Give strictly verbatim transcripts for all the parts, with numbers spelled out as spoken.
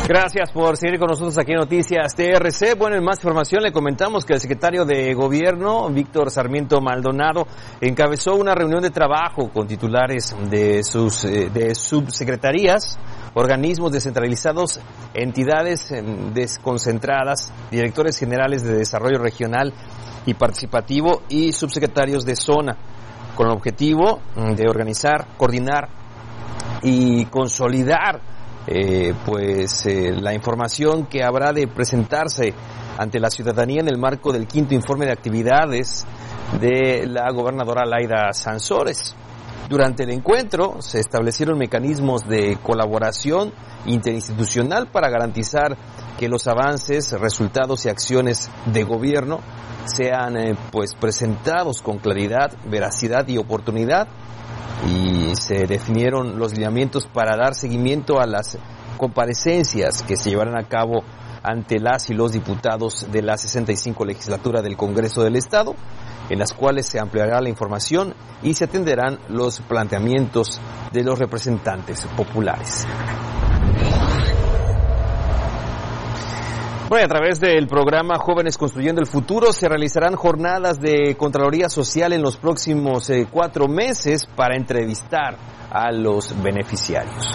Gracias por seguir con nosotros aquí en Noticias T R C. Bueno, en más información le comentamos que el secretario de Gobierno, Víctor Sarmiento Maldonado, encabezó una reunión de trabajo con titulares de sus eh, de subsecretarías, organismos descentralizados, entidades eh, desconcentradas, directores generales de desarrollo regional y participativo y subsecretarios de zona, con el objetivo de organizar, coordinar y consolidar Eh, pues eh, la información que habrá de presentarse ante la ciudadanía en el marco del quinto informe de actividades de la gobernadora Laida Sansores. Durante el encuentro se establecieron mecanismos de colaboración interinstitucional para garantizar que los avances, resultados y acciones de gobierno sean eh, pues presentados con claridad, veracidad y oportunidad. Y se definieron los lineamientos para dar seguimiento a las comparecencias que se llevarán a cabo ante las y los diputados de la sesenta y cinco legislatura del Congreso del Estado, en las cuales se ampliará la información y se atenderán los planteamientos de los representantes populares. Bueno, a través del programa Jóvenes Construyendo el Futuro se realizarán jornadas de Contraloría Social en los próximos eh, cuatro meses para entrevistar a los beneficiarios.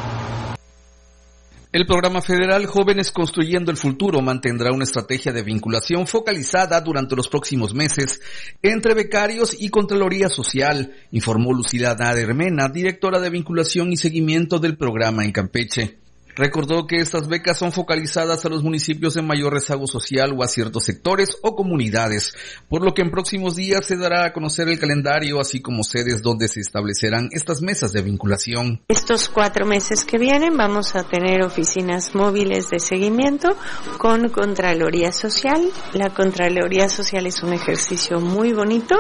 El programa federal Jóvenes Construyendo el Futuro mantendrá una estrategia de vinculación focalizada durante los próximos meses entre becarios y Contraloría Social, informó Lucila Nadermena, directora de vinculación y seguimiento del programa en Campeche. Recordó que estas becas son focalizadas a los municipios de mayor rezago social o a ciertos sectores o comunidades, por lo que en próximos días se dará a conocer el calendario, así como sedes donde se establecerán estas mesas de vinculación. Estos cuatro meses que vienen vamos a tener oficinas móviles de seguimiento con Contraloría Social. La Contraloría Social es un ejercicio muy bonito,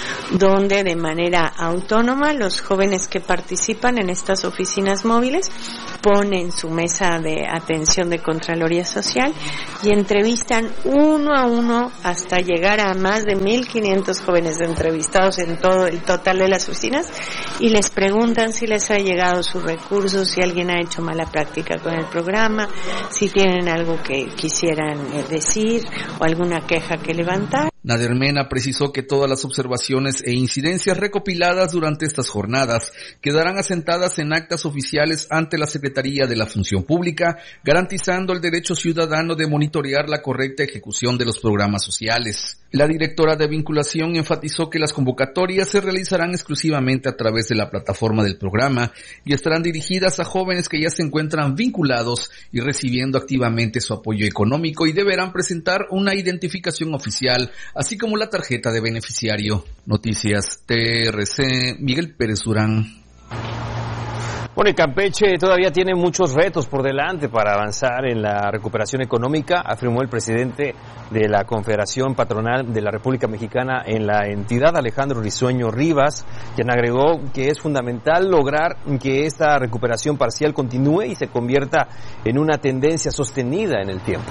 donde de manera autónoma los jóvenes que participan en estas oficinas móviles ponen su mesa de atención de Contraloría Social y entrevistan uno a uno hasta llegar a más de mil quinientos jóvenes entrevistados en todo el total de las oficinas y les preguntan si les ha llegado sus recursos, si alguien ha hecho mala práctica con el programa, si tienen algo que quisieran decir o alguna queja que levantar. Nadermena precisó que todas las observaciones e incidencias recopiladas durante estas jornadas quedarán asentadas en actas oficiales ante la Secretaría de la Función Pública, garantizando el derecho ciudadano de monitorear la correcta ejecución de los programas sociales. La directora de vinculación enfatizó que las convocatorias se realizarán exclusivamente a través de la plataforma del programa y estarán dirigidas a jóvenes que ya se encuentran vinculados y recibiendo activamente su apoyo económico y deberán presentar una identificación oficial, así como la tarjeta de beneficiario. Noticias T R C, Miguel Pérez Durán. Bueno, y Campeche todavía tiene muchos retos por delante para avanzar en la recuperación económica, afirmó el presidente de la Confederación Patronal de la República Mexicana en la entidad, Alejandro Risueño Rivas, quien agregó que es fundamental lograr que esta recuperación parcial continúe y se convierta en una tendencia sostenida en el tiempo.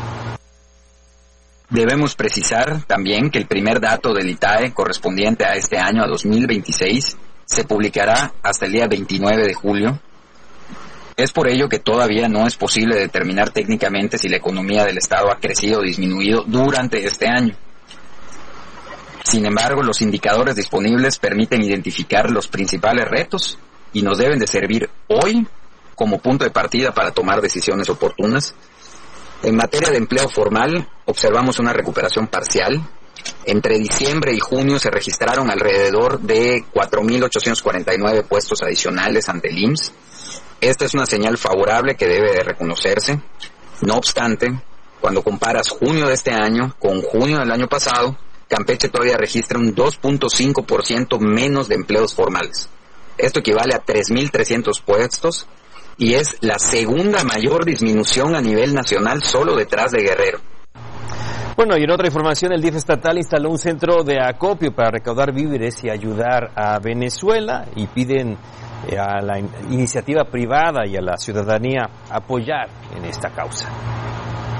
Debemos precisar también que el primer dato del I T A E correspondiente a este año, a dos mil veintiséis, se publicará hasta el día veintinueve de julio. Es por ello que todavía no es posible determinar técnicamente si la economía del Estado ha crecido o disminuido durante este año. Sin embargo, los indicadores disponibles permiten identificar los principales retos y nos deben de servir hoy como punto de partida para tomar decisiones oportunas. En materia de empleo formal, observamos una recuperación parcial. Entre diciembre y junio se registraron alrededor de cuatro mil ochocientos cuarenta y nueve puestos adicionales ante el I M S S. Esta es una señal favorable que debe de reconocerse. No obstante, cuando comparas junio de este año con junio del año pasado, Campeche todavía registra un dos punto cinco por ciento menos de empleos formales. Esto equivale a tres mil trescientos puestos y es la segunda mayor disminución a nivel nacional, solo detrás de Guerrero. Bueno, y en otra información, el D I F estatal instaló un centro de acopio para recaudar víveres y ayudar a Venezuela y piden eh, a la in- iniciativa privada y a la ciudadanía apoyar en esta causa.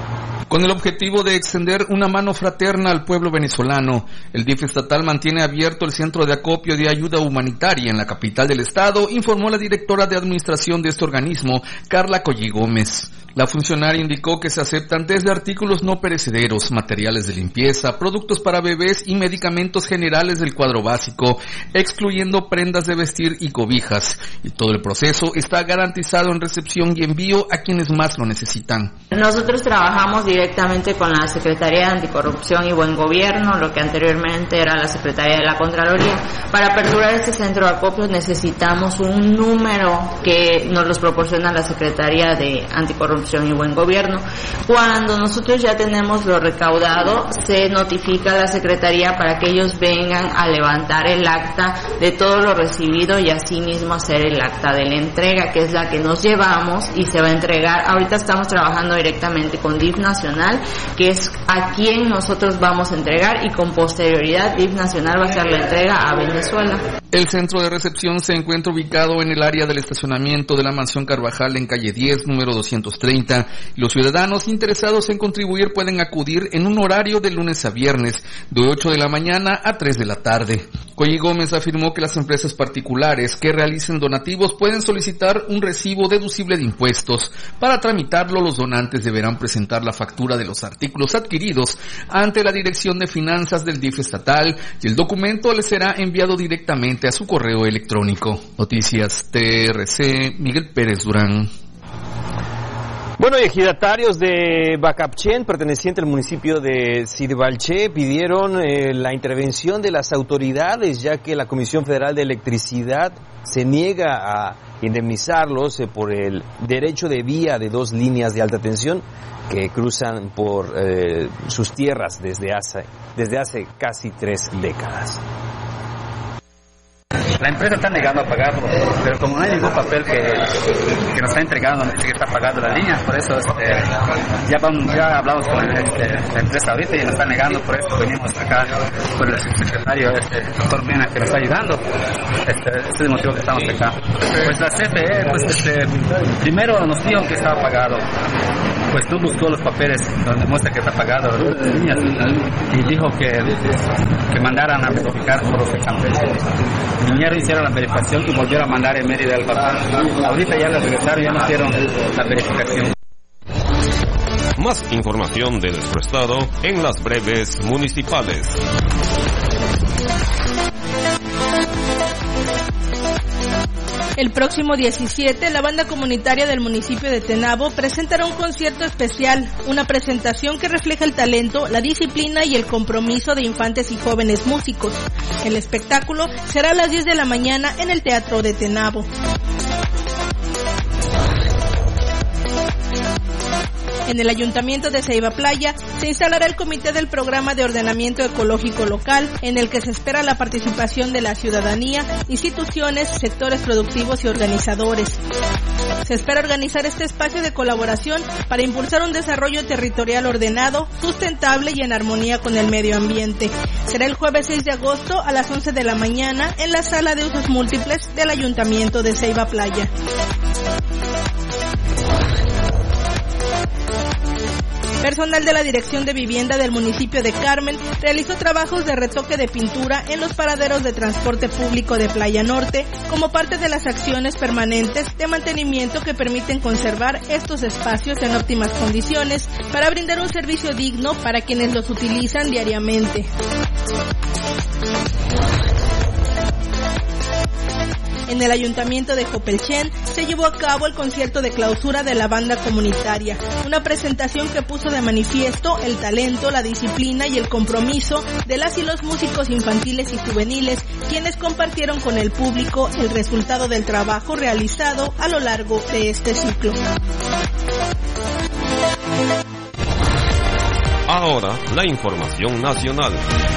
Con el objetivo de extender una mano fraterna al pueblo venezolano, el D I F estatal mantiene abierto el centro de acopio de ayuda humanitaria en la capital del estado, informó la directora de administración de este organismo, Carla Collí Gómez. La funcionaria indicó que se aceptan desde artículos no perecederos, materiales de limpieza, productos para bebés y medicamentos generales del cuadro básico, excluyendo prendas de vestir y cobijas. Y todo el proceso está garantizado en recepción y envío a quienes más lo necesitan. Nosotros trabajamos directamente con la Secretaría de Anticorrupción y Buen Gobierno, lo que anteriormente era la Secretaría de la Contraloría. Para aperturar este centro de acopio necesitamos un número que nos los proporciona la Secretaría de Anticorrupción y Buen Gobierno. Cuando nosotros ya tenemos lo recaudado, se notifica a la Secretaría para que ellos vengan a levantar el acta de todo lo recibido y así mismo hacer el acta de la entrega, que es la que nos llevamos y se va a entregar. Ahorita estamos trabajando directamente con D I F Nacional, que es a quien nosotros vamos a entregar, y con posterioridad D I F Nacional va a hacer la entrega a Venezuela. El centro de recepción se encuentra ubicado en el área del estacionamiento de la Mansión Carvajal en calle diez, número doscientos treinta. Los ciudadanos interesados en contribuir pueden acudir en un horario de lunes a viernes, de ocho de la mañana a tres de la tarde. Collí Gómez afirmó que las empresas particulares que realicen donativos pueden solicitar un recibo deducible de impuestos. Para tramitarlo, los donantes deberán presentar la factura de los artículos adquiridos ante la Dirección de Finanzas del D I F estatal y el documento les será enviado directamente a su correo electrónico. Noticias T R C, Miguel Pérez Durán. Bueno, y ejidatarios de Bacapchen, perteneciente al municipio de Sirbalché, pidieron eh, la intervención de las autoridades, ya que la Comisión Federal de Electricidad se niega a indemnizarlos eh, por el derecho de vía de dos líneas de alta tensión que cruzan por eh, sus tierras desde hace, desde hace casi tres décadas. La empresa está negando a pagarlo, pero como no hay ningún papel que, que nos está entregando, no dice que está pagando las líneas, por eso este, ya, vamos, ya hablamos con este, la empresa ahorita y nos está negando, por eso venimos acá con el secretario, este, el doctor Mena, que nos está ayudando. Este, este es el motivo que estamos acá. Pues la C F E, pues este, primero nos dijo que estaba pagado, pues tú buscó los papeles donde muestra que está pagado las líneas y dijo que, que mandaran a verificar por los campesinos. Vinieron, hicieron la verificación y volvieron a mandar en Mérida el papel. Ahorita ya los regresaron, ya no hicieron la verificación. Más información de nuestro estado en las breves municipales. El próximo diecisiete, la banda comunitaria del municipio de Tenabo presentará un concierto especial, una presentación que refleja el talento, la disciplina y el compromiso de infantes y jóvenes músicos. El espectáculo será a las diez de la mañana en el Teatro de Tenabo. En el Ayuntamiento de Ceiba Playa se instalará el Comité del Programa de Ordenamiento Ecológico Local, en el que se espera la participación de la ciudadanía, instituciones, sectores productivos y organizadores. Se espera organizar este espacio de colaboración para impulsar un desarrollo territorial ordenado, sustentable y en armonía con el medio ambiente. Será el jueves seis de agosto a las once de la mañana en la Sala de Usos Múltiples del Ayuntamiento de Ceiba Playa. Personal de la Dirección de Vivienda del municipio de Carmen realizó trabajos de retoque de pintura en los paraderos de transporte público de Playa Norte como parte de las acciones permanentes de mantenimiento que permiten conservar estos espacios en óptimas condiciones para brindar un servicio digno para quienes los utilizan diariamente. En el Ayuntamiento de Jopelchen se llevó a cabo el concierto de clausura de la banda comunitaria, una presentación que puso de manifiesto el talento, la disciplina y el compromiso de las y los músicos infantiles y juveniles, quienes compartieron con el público el resultado del trabajo realizado a lo largo de este ciclo. Ahora, la información nacional.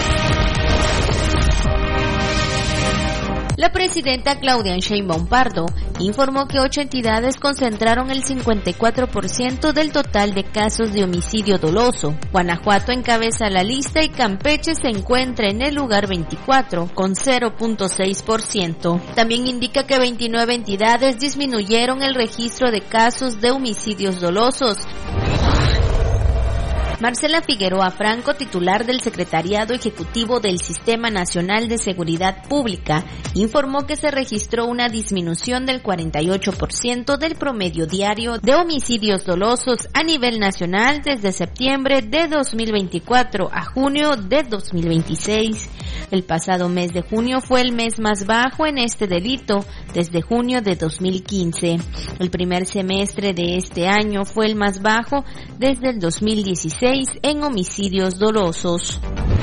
La presidenta Claudia Sheinbaum Pardo informó que ocho entidades concentraron el cincuenta y cuatro por ciento del total de casos de homicidio doloso. Guanajuato encabeza la lista y Campeche se encuentra en el lugar veinticuatro, con cero punto seis por ciento. También indica que veintinueve entidades disminuyeron el registro de casos de homicidios dolosos. Marcela Figueroa Franco, titular del Secretariado Ejecutivo del Sistema Nacional de Seguridad Pública, informó que se registró una disminución del cuarenta y ocho por ciento del promedio diario de homicidios dolosos a nivel nacional desde septiembre de dos mil veinticuatro a junio de dos mil veintiséis. El pasado mes de junio fue el mes más bajo en este delito desde junio de dos mil quince. El primer semestre de este año fue el más bajo desde el dos mil dieciséis en homicidios dolosos.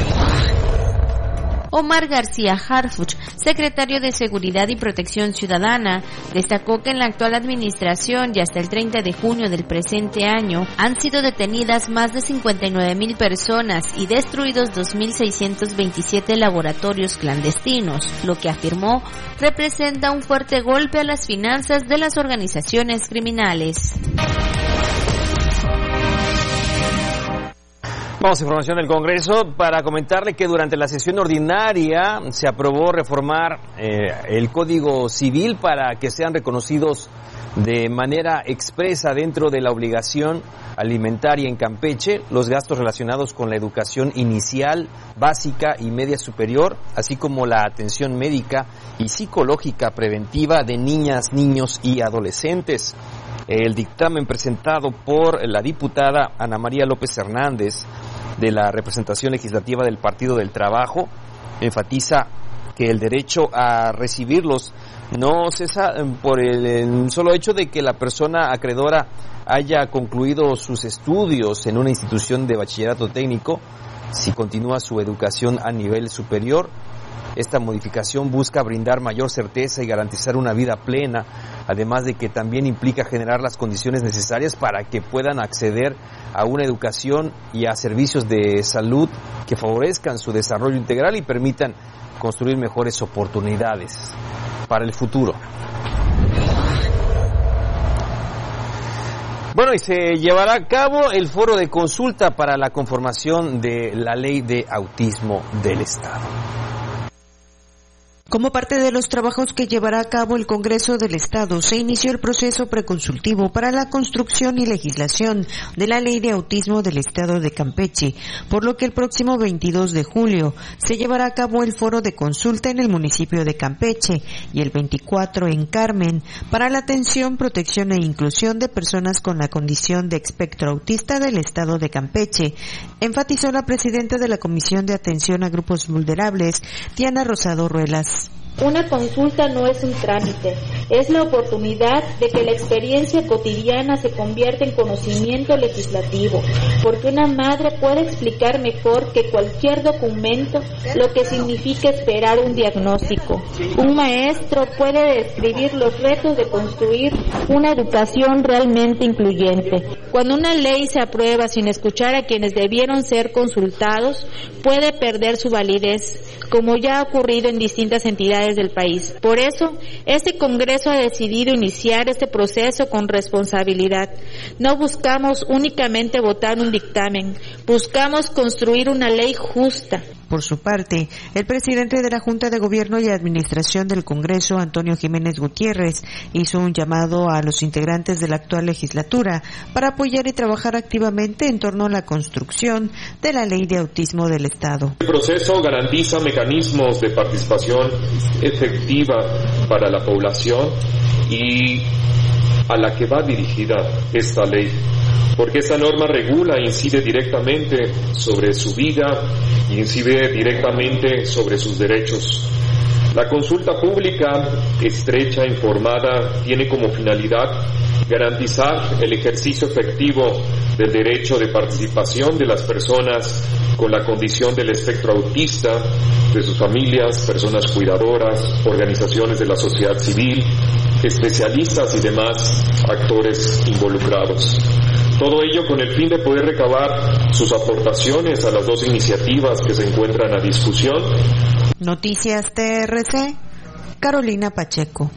Omar García Harfuch, secretario de Seguridad y Protección Ciudadana, destacó que en la actual administración y hasta el treinta de junio del presente año han sido detenidas más de cincuenta y nueve mil personas y destruidos dos mil seiscientos veintisiete laboratorios clandestinos, lo que afirmó representa un fuerte golpe a las finanzas de las organizaciones criminales. Vamos a información del Congreso para comentarle que durante la sesión ordinaria se aprobó reformar eh, el Código Civil para que sean reconocidos de manera expresa dentro de la obligación alimentaria en Campeche los gastos relacionados con la educación inicial, básica y media superior, así como la atención médica y psicológica preventiva de niñas, niños y adolescentes. El dictamen presentado por la diputada Ana María López Hernández de la representación legislativa del Partido del Trabajo enfatiza que el derecho a recibirlos no cesa por el, el solo hecho de que la persona acreedora haya concluido sus estudios en una institución de bachillerato técnico, si continúa su educación a nivel superior. Esta modificación busca brindar mayor certeza y garantizar una vida plena, además de que también implica generar las condiciones necesarias para que puedan acceder a una educación y a servicios de salud que favorezcan su desarrollo integral y permitan construir mejores oportunidades para el futuro. Bueno, y se llevará a cabo el foro de consulta para la conformación de la Ley de Autismo del Estado. Como parte de los trabajos que llevará a cabo el Congreso del Estado, se inició el proceso preconsultivo para la construcción y legislación de la Ley de Autismo del Estado de Campeche, por lo que el próximo veintidós de julio se llevará a cabo el foro de consulta en el municipio de Campeche y el veinticuatro en Carmen para la atención, protección e inclusión de personas con la condición de espectro autista del Estado de Campeche, enfatizó la presidenta de la Comisión de Atención a Grupos Vulnerables, Diana Rosado Ruelas. Una consulta no es un trámite, es la oportunidad de que la experiencia cotidiana se convierta en conocimiento legislativo, porque una madre puede explicar mejor que cualquier documento lo que significa esperar un diagnóstico. Un maestro puede describir los retos de construir una educación realmente incluyente. Cuando una ley se aprueba sin escuchar a quienes debieron ser consultados, puede perder su validez, como ya ha ocurrido en distintas entidades del país. Por eso, este Congreso ha decidido iniciar este proceso con responsabilidad. No buscamos únicamente votar un dictamen, buscamos construir una ley justa. Por su parte, el presidente de la Junta de Gobierno y Administración del Congreso, Antonio Jiménez Gutiérrez, hizo un llamado a los integrantes de la actual legislatura para apoyar y trabajar activamente en torno a la construcción de la Ley de Autismo del Estado. El proceso garantiza mecanismos de participación efectiva para la población y a la que va dirigida esta ley, porque esta norma regula e incide directamente sobre su vida y incide directamente sobre sus derechos. La consulta pública, estrecha, informada, tiene como finalidad garantizar el ejercicio efectivo del derecho de participación de las personas con la condición del espectro autista, de sus familias, personas cuidadoras, organizaciones de la sociedad civil, especialistas y demás actores involucrados. Todo ello con el fin de poder recabar sus aportaciones a las dos iniciativas que se encuentran a discusión. Noticias T R C, Carolina Pacheco.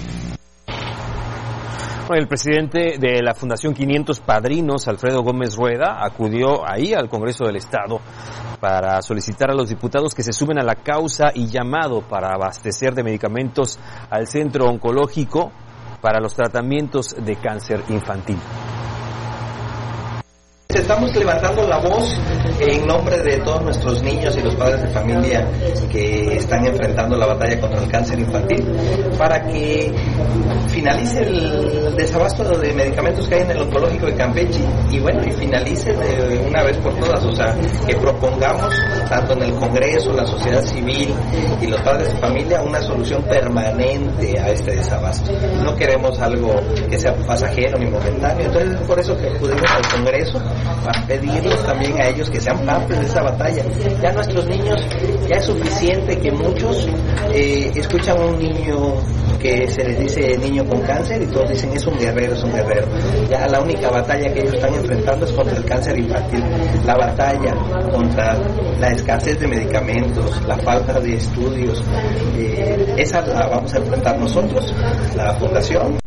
El presidente de la Fundación quinientos Padrinos, Alfredo Gómez Rueda, acudió ahí al Congreso del Estado para solicitar a los diputados que se sumen a la causa y llamado para abastecer de medicamentos al Centro Oncológico para los tratamientos de cáncer infantil. Estamos levantando la voz en nombre de todos nuestros niños y los padres de familia que están enfrentando la batalla contra el cáncer infantil para que finalice el desabasto de medicamentos que hay en el oncológico de Campeche y bueno, y finalice de una vez por todas, o sea, que propongamos tanto en el Congreso, la sociedad civil y los padres de familia una solución permanente a este desabasto. No queremos algo que sea pasajero ni momentáneo, entonces es por eso que acudimos al Congreso para pedirles también a ellos que sean parte de esa batalla. Ya nuestros niños, ya es suficiente que muchos eh, escuchan a un niño que se les dice niño con cáncer y todos dicen es un guerrero, es un guerrero. Ya la única batalla que ellos están enfrentando es contra el cáncer infantil. La batalla contra la escasez de medicamentos, la falta de estudios, eh, esa la vamos a enfrentar nosotros, la Fundación.